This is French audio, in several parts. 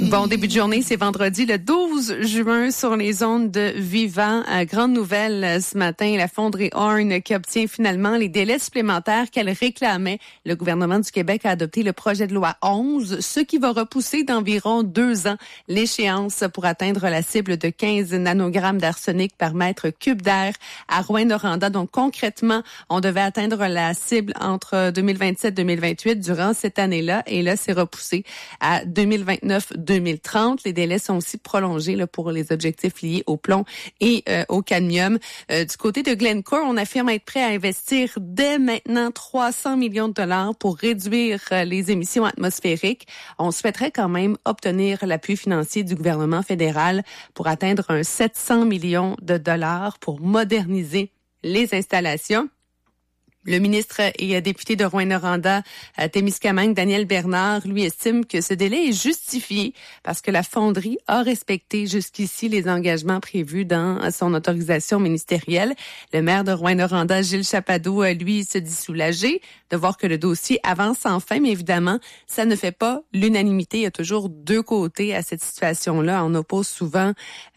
Bon début de journée, c'est vendredi le 12 juin sur les ondes de Vivant. Grande nouvelle ce matin, la fonderie Horn qui obtient finalement les délais supplémentaires qu'elle réclamait. Le gouvernement du Québec a adopté le projet de loi 11, ce qui va repousser d'environ 2 ans l'échéance pour atteindre la cible de 15 nanogrammes d'arsenic par mètre cube d'air à Rouyn-Noranda. Donc concrètement, on devait atteindre la cible entre 2027-2028 durant cette année-là et là, c'est repoussé à 2029-2030. Les délais sont aussi prolongés là, pour les objectifs liés au plomb et au cadmium. Du côté de Glencore, on affirme être prêt à investir dès maintenant 300 millions de dollars pour réduire les émissions atmosphériques. On souhaiterait quand même obtenir l'appui financier du gouvernement fédéral pour atteindre un 700 millions de dollars pour moderniser les installations. Le ministre et député de Rouyn-Noranda, Témiscamingue, Daniel Bernard, lui estime que ce délai est justifié parce que la fonderie a respecté jusqu'ici les engagements prévus dans son autorisation ministérielle. Le maire de Rouyn-Noranda, Gilles Chapado, lui, se dit soulagé de voir que le dossier avance enfin, mais évidemment, ça ne fait pas l'unanimité. Il y a toujours deux côtés à cette situation-là. On oppose souvent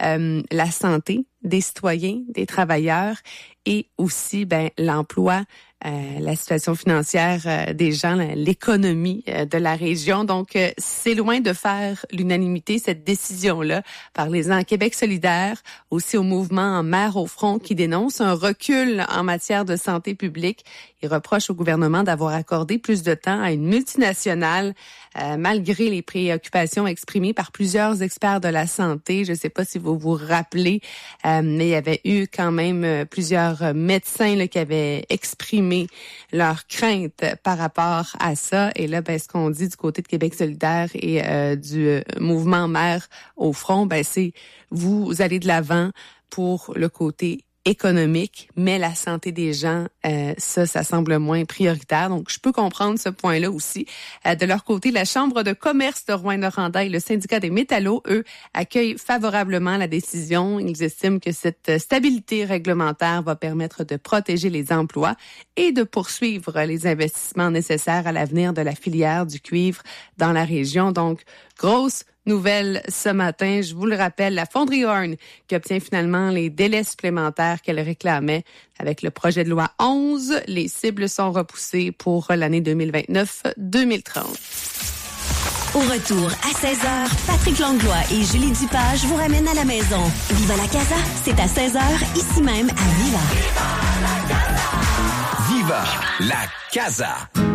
la santé des citoyens, des travailleurs et aussi l'emploi, la situation financière des gens, l'économie de la région. Donc, c'est loin de faire l'unanimité, cette décision-là. Parlez-en à Québec solidaire, aussi au mouvement Mères au front qui dénonce un recul en matière de santé publique. Il reproche au gouvernement d'avoir accordé plus de temps à une multinationale malgré les préoccupations exprimées par plusieurs experts de la santé. Je ne sais pas si vous vous rappelez, mais il y avait eu quand même plusieurs médecins là, qui avaient exprimé leurs craintes par rapport à ça. Et là, ce qu'on dit du côté de Québec solidaire et du mouvement Mères au front, c'est vous allez de l'avant pour le côté économique, mais la santé des gens, ça semble moins prioritaire. Donc, je peux comprendre ce point-là aussi. De leur côté, la Chambre de commerce de Rouyn-Noranda et le syndicat des métallos, eux, accueillent favorablement la décision. Ils estiment que cette stabilité réglementaire va permettre de protéger les emplois et de poursuivre les investissements nécessaires à l'avenir de la filière du cuivre dans la région. Donc, grosse nouvelle ce matin, je vous le rappelle, la fonderie Horn qui obtient finalement les délais supplémentaires qu'elle réclamait avec le projet de loi 11. Les cibles sont repoussées pour l'année 2029-2030. Au retour à 16h, Patrick Langlois et Julie Dupage vous ramènent à la maison. Viva la Casa, c'est à 16h, ici même à Viva. Viva la Casa!